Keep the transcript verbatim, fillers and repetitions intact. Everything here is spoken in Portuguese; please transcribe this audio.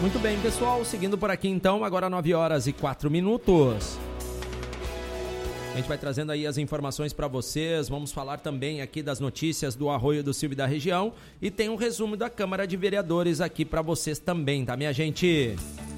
Muito bem, pessoal, seguindo por aqui então, agora nove horas e quatro minutos. A gente vai trazendo aí as informações para vocês, vamos falar também aqui das notícias do Arroio do Silva e da região e tem um resumo da Câmara de Vereadores aqui para vocês também, tá, minha gente?